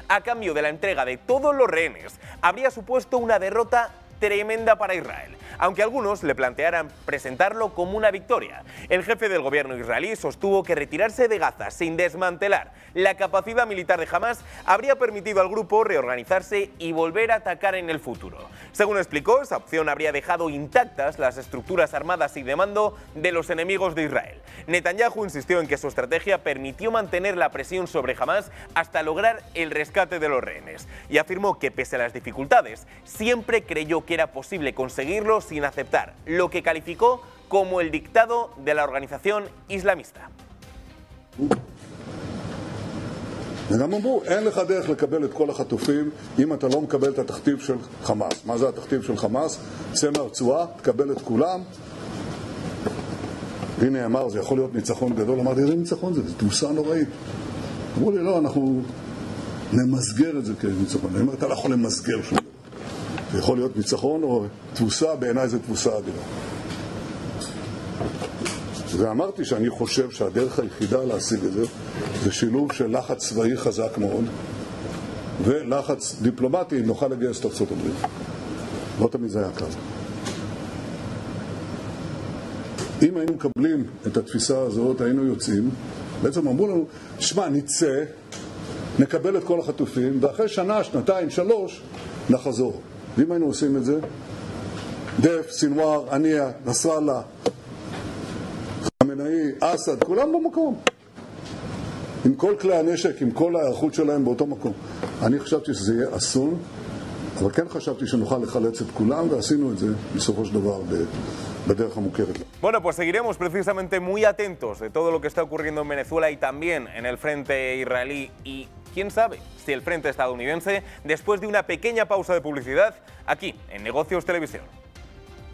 a cambio de la entrega de todos los rehenes, habría supuesto una derrota tremenda para Israel, aunque algunos le plantearan presentarlo como una victoria. El jefe del gobierno israelí sostuvo que retirarse de Gaza sin desmantelar la capacidad militar de Hamás habría permitido al grupo reorganizarse y volver a atacar en el futuro. Según explicó, esa opción habría dejado intactas las estructuras armadas y de mando de los enemigos de Israel. Netanyahu insistió en que su estrategia permitió mantener la presión sobre Hamás hasta lograr el rescate de los rehenes, y afirmó que pese a las dificultades, siempre creyó que era posible conseguirlo sin aceptar lo que calificó como el dictado de la organización islamista. וגם אמרו, אין לך דרך לקבל את כל החטופים אם אתה לא מקבל את התכתיב של חמאס. מה זה התכתיב של חמאס? צא מהרצועה, תקבל את כולם. והנה אמר, זה יכול להיות ניצחון גדול. אמרתי, איזה ניצחון זה? זה תבוסה נוראית. אמרו לי, לא, אנחנו נמסגר את זה כניצחון. אני אומר, אתה לא יכול למסגר שום דבר. זה יכול להיות ניצחון או תבוסה, בעיניי זה תבוסה אדירה. ואמרתי שאני חושב שהדרך היחידה להשיג את זה זה שילוב של לחץ צבאי חזק מאוד ולחץ דיפלומטי אם נוכל לגייס את ארצות הברית. לא תמיד זה היה קל. אם היינו מקבלים את התפיסה הזאת, היינו יוצאים, בעצם אמרו לנו, שמע, נצא, נקבל את כל החטופים, ואחרי שנה, שנתיים, 3, נחזור. ואם היינו עושים את זה, דף, סינואר, עניה, נסראללה, חמינאי, אסד, כולם במקום. עם כל כלי הנשק, עם כל ההיערכות שלהם באותו מקום. אני חשבתי שזה יהיה אסון, אבל כן חשבתי שנוכל לחלץ את כולם, ועשינו את זה בסופו של דבר בדרך המוכרת. Bueno, pues seguiremos precisamente muy atentos de todo lo que está ocurriendo en Venezuela y también en el frente israelí, y quién sabe si el frente estadounidense, después de una pequeña pausa de publicidad aquí en Negocios Televisión.